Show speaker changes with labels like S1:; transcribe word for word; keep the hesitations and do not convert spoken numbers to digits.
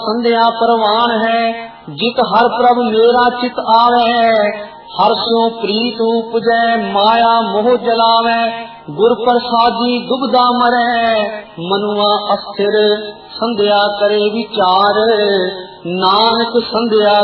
S1: संध्या परवान है, जित हर प्रभ मेरा चित आवे। हर स्यों प्रीत उपजै, माया मोह जलावे। गुर प्रसादी दुबदा मरै, मनुआ अस्थिर संध्या करे विचार। नानक संध्या